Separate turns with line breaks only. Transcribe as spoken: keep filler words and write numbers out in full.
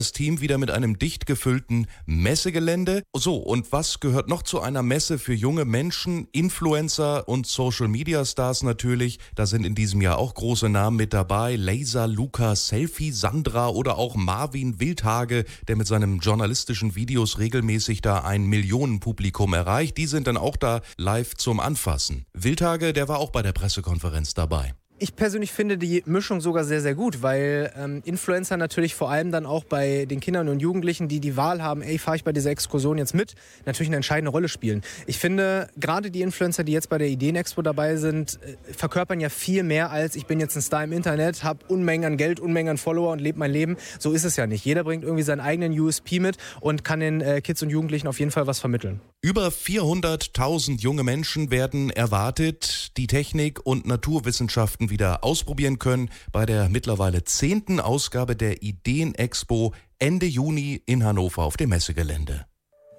Das Team wieder mit einem dicht gefüllten Messegelände. So, und was gehört noch zu einer Messe für junge Menschen? Influencer und Social-Media-Stars natürlich. Da sind in diesem Jahr auch große Namen mit dabei. Laser, Luca, Selfie, Sandra oder auch Marvin Wildhage, der mit seinen journalistischen Videos regelmäßig da ein Millionenpublikum erreicht. Die sind dann auch da live zum Anfassen. Wildhage, der war auch bei der Pressekonferenz dabei.
Ich persönlich finde die Mischung sogar sehr, sehr gut, weil ähm, Influencer natürlich vor allem dann auch bei den Kindern und Jugendlichen, die die Wahl haben, ey, fahre ich bei dieser Exkursion jetzt mit, natürlich eine entscheidende Rolle spielen. Ich finde, gerade die Influencer, die jetzt bei der Ideenexpo dabei sind, äh, verkörpern ja viel mehr als ich bin jetzt ein Star im Internet, habe Unmengen an Geld, Unmengen an Follower und lebe mein Leben. So ist es ja nicht. Jeder bringt irgendwie seinen eigenen U S P mit und kann den äh, Kids und Jugendlichen auf jeden Fall was vermitteln.
Über vierhunderttausend junge Menschen werden erwartet, die Technik und Naturwissenschaften wieder ausprobieren können bei der mittlerweile zehnten Ausgabe der Ideenexpo Ende Juni in Hannover auf dem Messegelände.